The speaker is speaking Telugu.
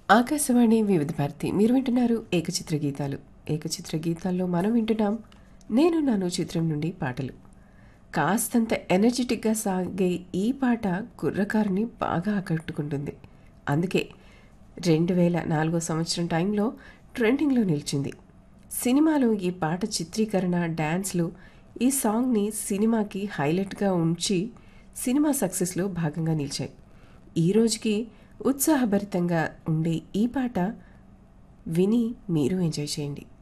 ఆకాశవాణి వివిధ భారతి మీరు వింటున్నారు ఏకచిత్ర గీతాలు. ఏకచిత్ర గీతాల్లో మనం వింటున్నాం నేను నాను చిత్రం నుండి పాటలు. కాస్తంత ఎనర్జెటిక్గా సాగే ఈ పాట కుర్రకారుని బాగా ఆకట్టుకుంటుంది. అందుకే 2004 సంవత్సరం టైంలో ట్రెండింగ్లో నిలిచింది. సినిమాలో ఈ పాట చిత్రీకరణ, డ్యాన్స్లు ఈ సాంగ్ని సినిమాకి హైలైట్గా ఉంచి సినిమా సక్సెస్లో భాగంగా నిలిచాయి. ఈ రోజుకి ఉత్సాహభరితంగా ఉండే ఈ పాట విని మీరు ఎంజాయ్ చేయండి.